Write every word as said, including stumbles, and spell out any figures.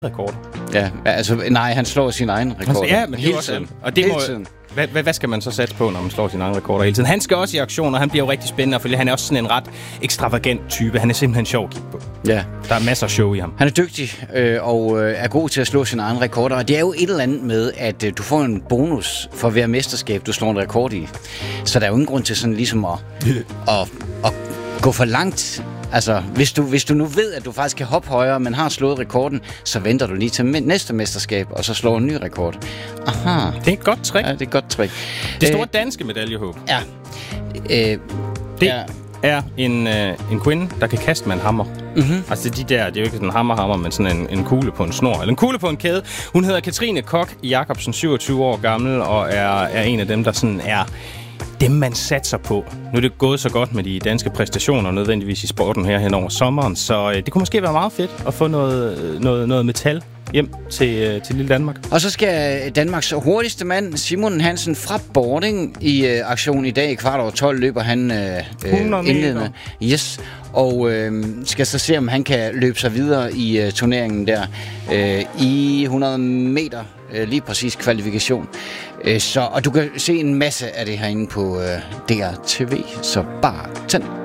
rekord. Ja, altså, nej, han slår sin egen rekord. Ja, men hele også, tiden. og det hele må, tiden. Hvad, hvad, hvad skal man så satse på, når man slår sine egne rekorder hele tiden? Han skal også i aktion, og han bliver jo rigtig spændende, fordi han er også sådan en ret ekstravagant type. Han er simpelthen sjov at kigge på. Ja. Der er masser af show i ham. Han er dygtig øh, og øh, er god til at slå sine egne rekorder, og det er jo et eller andet med, at øh, du får en bonus for hver mesterskab, du slår en rekord i. Så der er jo ingen grund til sådan ligesom at, at, at gå for langt. Altså, hvis du, hvis du nu ved, at du faktisk kan hoppe højere, men har slået rekorden, så venter du lige til næste mesterskab, og så slår en ny rekord. Aha. Det er et godt trick. Ja, det er et godt trick. Det store danske medaljehåb. Ja. Øh, det ja. er en, øh, en kvinde, der kan kaste med en hammer. Mm-hmm. Altså, det er de der, det er jo ikke sådan en hammerhammer, men sådan en, en kugle på en snor, eller en kugle på en kæde. Hun hedder Katrine Koch Jacobsen, syvogtyve år gammel, og er, er en af dem, der sådan er dem, man satser på. Nu er det gået så godt med de danske præstationer, nødvendigvis i sporten her hen over sommeren, så øh, det kunne måske være meget fedt at få noget, noget, noget metal hjem til, øh, til lille Danmark. Og så skal Danmarks hurtigste mand, Simon Hansen fra Bording, i øh, aktion i dag. Kvart over tolv løber han øh, indledende. Yes. Og øh, skal så se, om han kan løbe sig videre i øh, turneringen der øh, i hundrede meter. Øh, lige præcis kvalifikation. Øh, så, og du kan se en masse af det herinde på øh, D R T V. Så bare tænd.